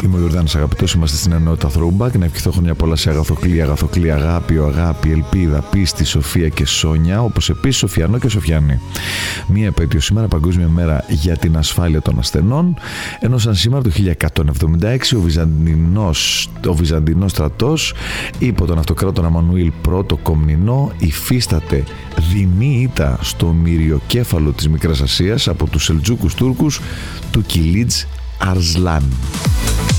Είμαι ο Ιορδάνης Αγαπητός, είμαστε στην ενότητα Throwback. Να ευχηθώ χρόνια πολλά σε Αγαθοκλή, Αγάπη, Ελπίδα, Πίστη, Σοφία και Σόνια, όπως επίσης Σοφιανό και Σοφιανή. Μία επέτειο σήμερα, Παγκόσμια Μέρα για την Ασφάλεια των Ασθενών. Ενώ σαν σήμερα το 1176 ο Βυζαντινός στρατός υπό τον αυτοκράτορα Μανουήλ I Κομνηνό υφίσταται δεινή ήττα στο μυριοκέφαλο της Μικράς Ασίας από τους Σελτζούκους Τούρκους του Κιλίτζ Αρσλάν.